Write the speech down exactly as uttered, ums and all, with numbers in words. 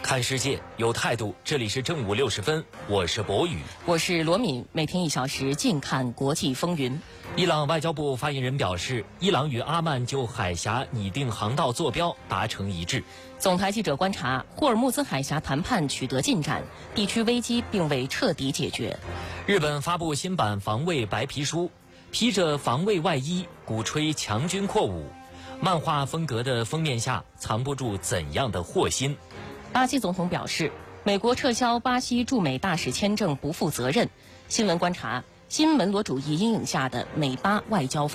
看世界有态度，这里是正午六十分，我是博宇， 我是罗敏。每天一小时，静看国际风云。 伊朗外交部发言人表示，伊朗与阿曼就海峡拟定航道坐标达成一致。 总台记者观察，霍尔木兹海峡谈判取得进展，地区危机并未彻底解决。 日本发布新版防卫白皮书，披着防卫外衣，鼓吹强军扩武。漫画风格的封面下，藏不住怎样的祸心。 巴西总统表示，美国撤销巴西驻美大使签证不负责任。新闻观察，新门罗主义阴影下的美巴外交